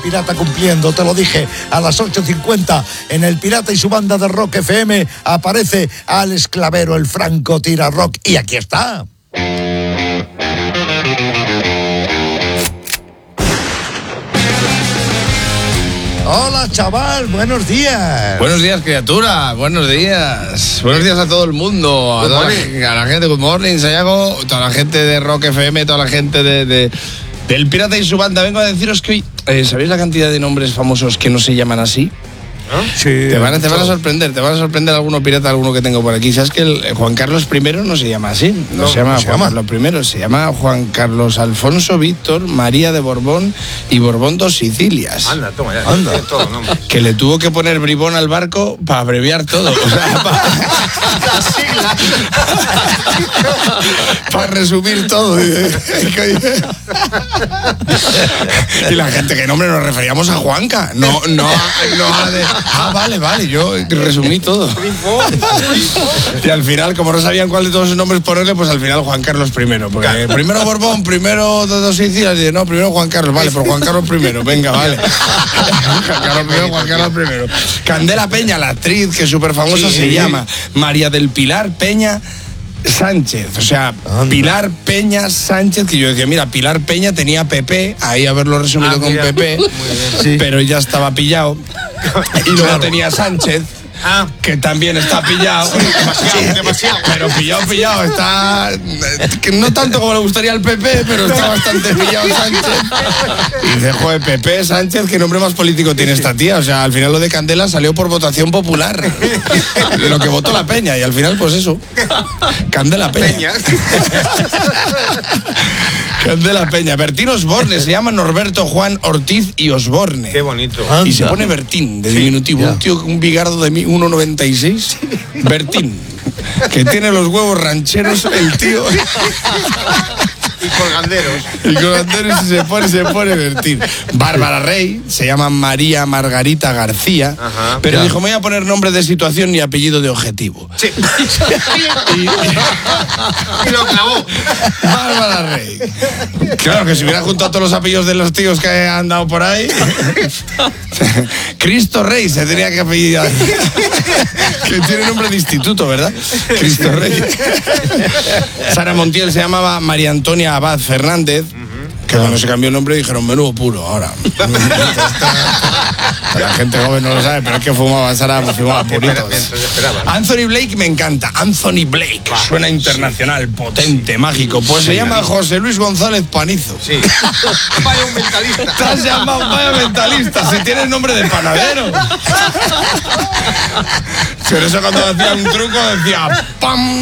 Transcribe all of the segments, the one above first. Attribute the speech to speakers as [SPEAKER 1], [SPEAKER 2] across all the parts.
[SPEAKER 1] pirata cumpliendo, te lo dije, a las 8:50 en El Pirata y su banda de Rock FM aparece Alex Clavero, el Franco Tira Rock, y aquí está. Hola, chaval, buenos días.
[SPEAKER 2] Buenos días, criatura, buenos días. Buenos días a todo el mundo, a la gente, good morning, Sayago, toda la gente de Rock FM, toda la gente del Pirata y su banda. Vengo a deciros que hoy, ¿sabéis la cantidad de nombres famosos que no se llaman así?
[SPEAKER 1] ¿Ah? Sí,
[SPEAKER 2] te van a sorprender alguno pirata, alguno que tengo por aquí. ¿Sabes que el Juan Carlos I no se llama así? No se llama Juan Carlos I, se llama Juan Carlos Alfonso Víctor María de Borbón y Borbón dos Sicilias.
[SPEAKER 3] Anda, toma ya.
[SPEAKER 1] Anda.
[SPEAKER 3] Todo, ¿no?
[SPEAKER 2] Que le tuvo que poner bribón al barco para abreviar todo. O sea, para resumir todo. Y la gente, ¿qué nombre nos referíamos a Juanca? No a de... vale, yo resumí todo. Y al final, como no sabían cuál de todos los nombres ponerle, pues al final Juan Carlos I. Porque primero Borbón, primero dos Sicilias, y no, primero Juan Carlos, vale, por Juan Carlos I, venga, vale. Juan Carlos I. Candela Peña, la actriz, que es súper famosa, se llama María del Pilar Peña Sánchez, o sea, Pilar Peña Sánchez, que yo decía, mira, Pilar Peña tenía Pepe, ahí haberlo resumido con Pepe, pero ya estaba pillado, y luego tenía Sánchez, que también está pillado,
[SPEAKER 3] demasiado.
[SPEAKER 2] Pero pillado está, no tanto como le gustaría al Pepe, pero está bastante pillado Sánchez. Y dice, joder, Pepe Sánchez, ¿qué nombre más político tiene esta tía? O sea, al final lo de Candela salió por votación popular, lo que votó la Peña, y al final pues eso, Candela Peña. Candela Peña. Bertín Osborne, se llama Norberto Juan Ortiz y Osborne.
[SPEAKER 3] Qué bonito.
[SPEAKER 2] Y se pone Bertín, de diminutivo. Un tío, un bigardo de 1,96. Bertín, que tiene los huevos rancheros, el tío.
[SPEAKER 3] Y colganderos.
[SPEAKER 2] Y se pone Bertín. Bárbara Rey, se llama María Margarita García. Ajá, pero dijo, me voy a poner nombre de situación y apellido de objetivo.
[SPEAKER 3] Sí. Y lo clavó.
[SPEAKER 2] Bárbara Rey. Claro, que si hubiera juntado todos los apellidos de los tíos que han dado por ahí. Cristo Rey se tenía que apellidar. Que tiene nombre de instituto, ¿verdad? Cristo Rey. Sara Montiel se llamaba María Antonia Abad Fernández, que cuando se cambió el nombre dijeron menudo puro ahora. La gente joven no lo sabe, pero es que fumaba Sara, fumaba puritos. Anthony Blake me encanta. Anthony Blake, suena internacional, potente, mágico. Pues se llama José Luis González Panizo.
[SPEAKER 3] Sí. Vaya un mentalista.
[SPEAKER 2] Te has llamado vaya mentalista, si tienes nombre de panadero. Pero eso cuando hacía un truco decía ¡pam!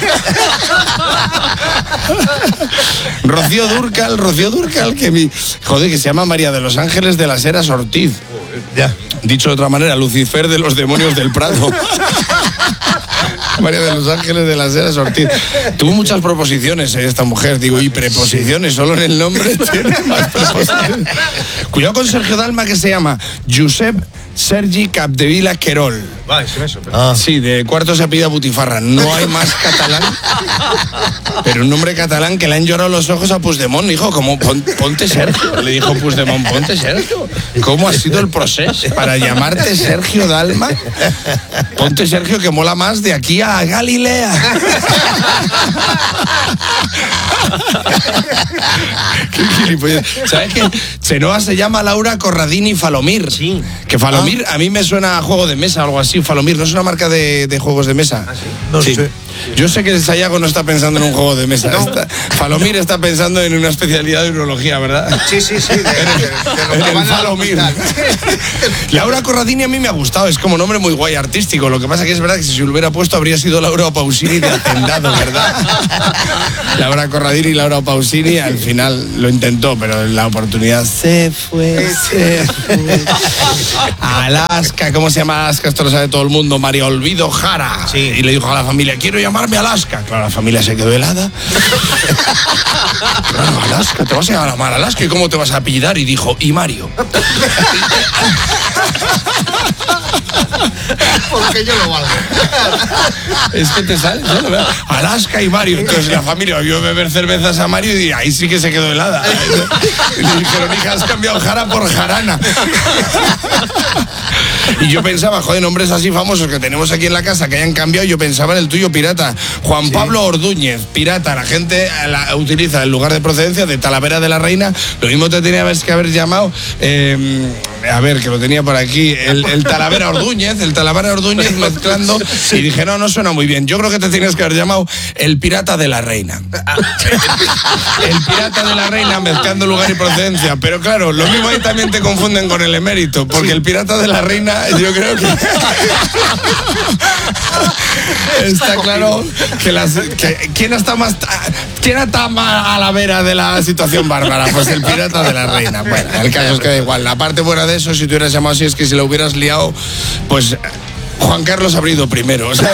[SPEAKER 2] Rocío Dúrcal, que se llama María de los Ángeles de las Heras Ortiz.
[SPEAKER 1] Ya.
[SPEAKER 2] Dicho de otra manera, Lucifer de los demonios del Prado. María de los Ángeles de las Heras Ortiz. Tuvo muchas proposiciones esta mujer, digo, y preposiciones, solo en el nombre tiene más preposiciones. Cuidado con Sergio Dalma, que se llama Josep Sergi Capdevila Querol.
[SPEAKER 3] Vale, es eso.
[SPEAKER 2] Sí, de cuarto se apellida Butifarra. No hay más catalán. Pero un nombre catalán que le han llorado los ojos a Puigdemont. Dijo, como ponte Sergio. Le dijo Puigdemont, ponte Sergio. ¿Cómo ha sido el proceso para llamarte Sergio Dalma? Ponte Sergio, que mola más de aquí a Galilea. Qué gilipollas. ¿Sabes qué? Chenoa se llama Laura Corradini Falomir.
[SPEAKER 3] Sí.
[SPEAKER 2] Que Falomir a mí me suena a juego de mesa o algo así. Falomir, ¿no es una marca de juegos de mesa?
[SPEAKER 3] ¿Ah, sí?
[SPEAKER 1] No sé.
[SPEAKER 2] Yo sé que el Sayago no está pensando en un juego de mesa.
[SPEAKER 3] No.
[SPEAKER 2] Falomir está pensando en una especialidad de urología, ¿verdad?
[SPEAKER 3] Sí.
[SPEAKER 2] En el Falomir. Laura Corradini a mí me ha gustado. Es como nombre muy guay, artístico. Lo que pasa que es verdad que si se lo hubiera puesto habría sido Laura Pausini de Hacendado, ¿verdad? Laura Corradini y Laura Pausini al final lo intentó, pero la oportunidad se fue. Alaska, ¿cómo se llama Alaska? Esto lo sabe todo el mundo. María Olvido Jara.
[SPEAKER 3] Sí.
[SPEAKER 2] Y le dijo a la familia, quiero llamarme Alaska. Claro, la familia se quedó helada. Claro, Alaska, te vas a llamar Alaska. ¿Y cómo te vas a apellidar? Y dijo, y Mario.
[SPEAKER 3] Porque yo lo valgo.
[SPEAKER 2] Es que te sale solo, ¿verdad? Alaska y Mario. Entonces la familia vio beber cervezas a Mario y ahí sí que se quedó helada. Y le dijeron, hija, has cambiado Jara por Jarana. Y yo pensaba, joder, nombres así famosos que tenemos aquí en la casa que hayan cambiado, yo pensaba en el tuyo, pirata. Juan Pablo Ordúñez, pirata. La gente utiliza el lugar de procedencia de Talavera de la Reina. Lo mismo te tenía que haber llamado, a ver, que lo tenía por aquí, el Talavera Ordúñez mezclando. Y dije, no suena muy bien. Yo creo que te tenías que haber llamado el Pirata de la Reina. El Pirata de la Reina mezclando lugar y procedencia. Pero claro, lo mismo ahí también te confunden con el emérito, porque el Pirata de la Reina, yo creo que está claro que ¿quién está más a la vera de la situación bárbara? Pues el Pirata de la Reina. Bueno, el caso es que da igual. La parte buena de eso, si te hubieras llamado así, es que si lo hubieras liado, pues Juan Carlos habría ido primero. O sea,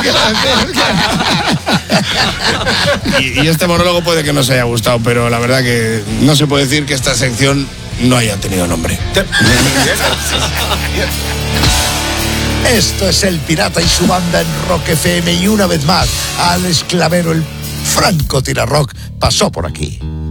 [SPEAKER 2] y este monólogo puede que no se haya gustado, pero la verdad que no se puede decir que esta sección no haya tenido nombre.
[SPEAKER 1] Esto es El Pirata y su banda en Rock FM, y una vez más, Alex Clavero, el francotirador, pasó por aquí.